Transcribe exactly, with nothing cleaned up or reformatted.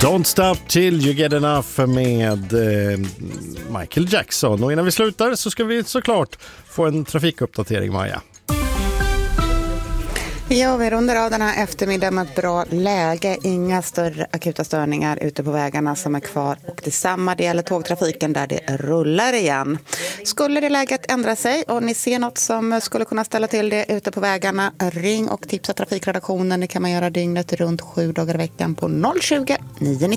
Don't Stop Till You Get Enough med eh, Michael Jackson. Och innan vi slutar så ska vi såklart få en trafikuppdatering, Maja. Ja, vi rundar av den här eftermiddagen med ett bra läge. Inga större akuta störningar ute på vägarna som är kvar. Och detsamma det gäller tågtrafiken där det rullar igen. Skulle det läget ändra sig och ni ser något som skulle kunna ställa till det ute på vägarna, ring och tipsa trafikredaktionen. Det kan man göra dygnet runt sju dagar i veckan på noll tjugo nio nio.